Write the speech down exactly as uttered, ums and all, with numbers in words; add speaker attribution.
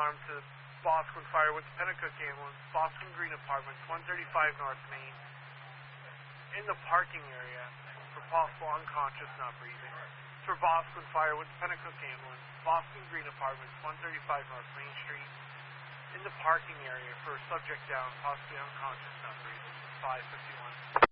Speaker 1: alarm to Bosquen Fire with the Pennacook Ambulance, Bosquen Green Apartments, one thirty-five North Main, in the parking area for possible unconscious not breathing. For Bosquen Fire with the Pennacook Ambulance, Bosquen Green Apartments, one thirty-five North Main Street, in the parking area for a subject down, possibly unconscious not breathing, five fifty-one.